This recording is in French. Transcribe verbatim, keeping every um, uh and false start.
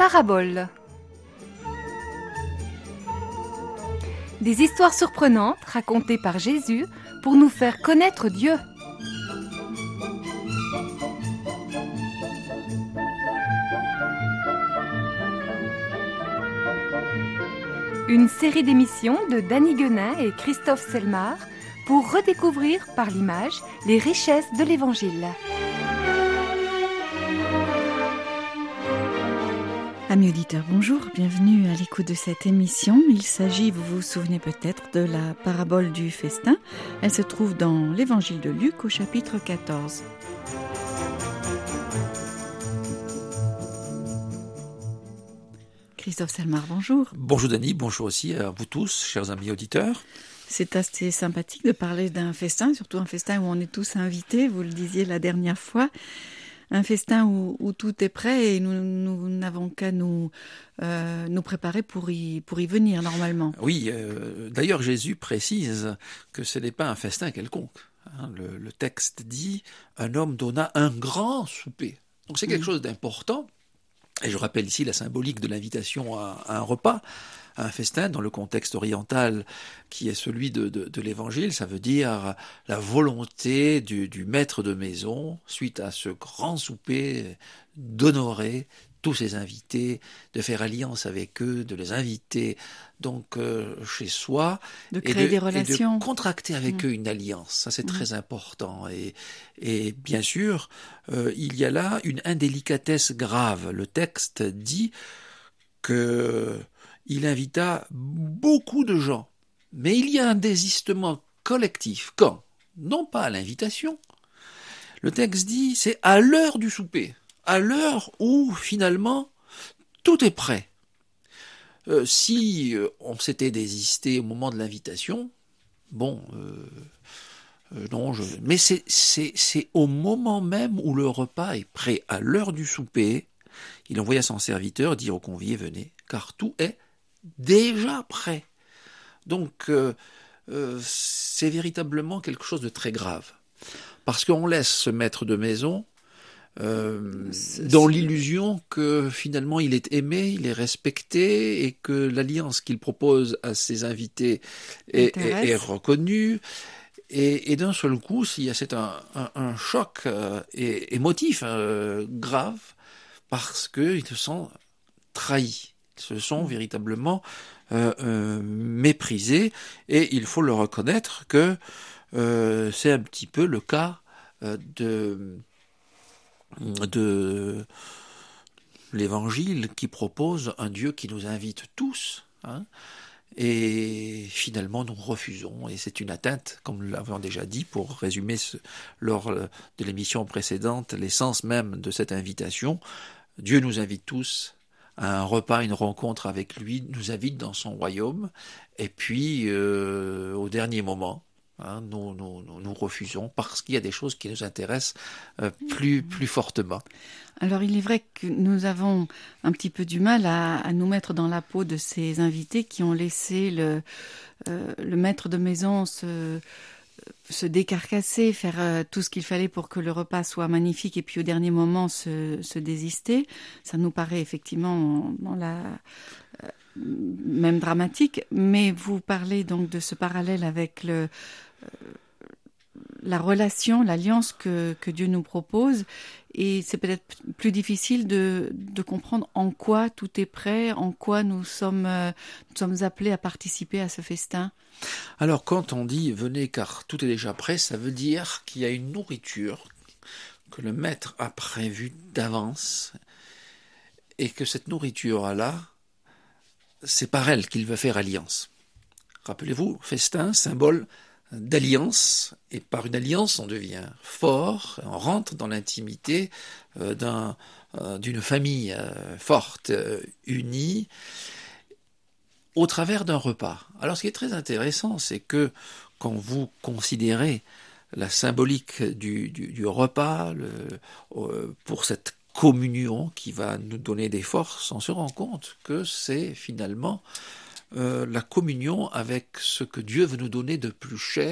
Paraboles. Des histoires surprenantes racontées par Jésus pour nous faire connaître Dieu. Une série d'émissions de Danny Guenin et Christophe Selmar pour redécouvrir par l'image les richesses de l'Évangile. Amis auditeurs, bonjour, bienvenue à l'écoute de cette émission. Il s'agit, vous vous souvenez peut-être, de la parabole du festin. Elle se trouve dans l'Évangile de Luc au chapitre quatorze. Christophe Selmar, bonjour. Bonjour Dany, bonjour aussi à vous tous, chers amis auditeurs. C'est assez sympathique de parler d'un festin, surtout un festin où on est tous invités, vous le disiez la dernière fois. Un festin où, où tout est prêt et nous, nous n'avons qu'à nous, euh, nous préparer pour y, pour y venir normalement. Oui, euh, d'ailleurs Jésus précise que ce n'est pas un festin quelconque. Hein, le, le texte dit « un homme donna un grand souper ». Donc c'est quelque mmh. chose d'important. Et je rappelle ici la symbolique de l'invitation à, à un repas, à un festin, dans le contexte oriental qui est celui de, de, de l'Évangile. Ça veut dire la volonté du, du maître de maison, suite à ce grand souper, d'honorer tous ses invités, de faire alliance avec eux, de les inviter donc euh, chez soi, de créer et de, des relations, et de contracter avec mmh. eux une alliance. Ça c'est mmh. très important. Et, et bien sûr, euh, il y a là une indélicatesse grave. Le texte dit que il invita beaucoup de gens, mais il y a un désistement collectif. Quand ? Non pas à l'invitation. Le texte dit c'est à l'heure du souper. À l'heure où, finalement, tout est prêt. Euh, si euh, on s'était désisté au moment de l'invitation, bon, euh, euh, non, je... mais c'est, c'est, c'est au moment même où le repas est prêt, à l'heure du souper, il envoya son serviteur dire aux conviés, venez, car tout est déjà prêt. Donc, euh, euh, c'est véritablement quelque chose de très grave. Parce qu'on laisse ce maître de maison Euh, dans l'illusion que finalement il est aimé, il est respecté et que l'alliance qu'il propose à ses invités est, est, est reconnue. Et, et d'un seul coup, s'il y a c'est un, un, un choc euh, émotif euh, grave parce qu'ils se sont trahis, ils se sont véritablement euh, euh, méprisés. Et il faut le reconnaître que euh, c'est un petit peu le cas euh, de de l'Évangile qui propose un Dieu qui nous invite tous, hein, et finalement nous refusons, et c'est une atteinte, comme nous l'avons déjà dit, pour résumer ce, lors de l'émission précédente, l'essence même de cette invitation. Dieu nous invite tous à un repas, une rencontre avec lui, nous invite dans son royaume, et puis euh, au dernier moment, Hein, nous, nous, nous, nous refusons parce qu'il y a des choses qui nous intéressent euh, plus, plus fortement. Alors il est vrai que nous avons un petit peu du mal à, à nous mettre dans la peau de ces invités qui ont laissé le, euh, le maître de maison se, se décarcasser, faire euh, tout ce qu'il fallait pour que le repas soit magnifique et puis au dernier moment se, se désister. Ça nous paraît effectivement dans la... Euh, même dramatique, mais vous parlez donc de ce parallèle avec le, euh, la relation, l'alliance que, que Dieu nous propose, et c'est peut-être plus difficile de, de comprendre en quoi tout est prêt, en quoi nous sommes, euh, nous sommes appelés à participer à ce festin. Alors quand on dit « venez car tout est déjà prêt », ça veut dire qu'il y a une nourriture que le maître a prévue d'avance et que cette nourriture-là, c'est par elle qu'il veut faire alliance. Rappelez-vous, festin, symbole d'alliance, et par une alliance, on devient fort, on rentre dans l'intimité euh, d'un, euh, d'une famille euh, forte, euh, unie, au travers d'un repas. Alors ce qui est très intéressant, c'est que quand vous considérez la symbolique du, du, du repas, le, euh, pour cette communion qui va nous donner des forces, on se rend compte que c'est finalement euh, la communion avec ce que Dieu veut nous donner de plus cher,